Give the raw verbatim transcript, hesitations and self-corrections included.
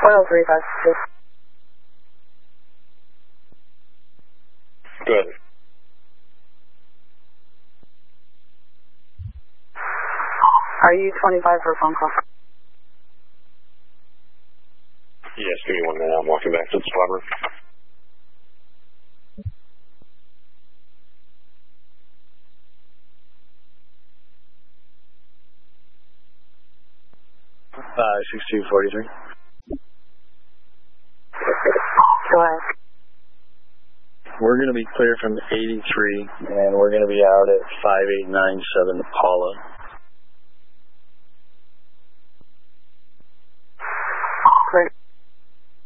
Oil three five six. Good. Are you twenty-five for a phone call? Yes, give me one minute. I'm walking back to the spot room. Uh, sixty-two forty-three. Go ahead. We're going to be clear from eighty-three, and we're going to be out at five eight nine seven Paula.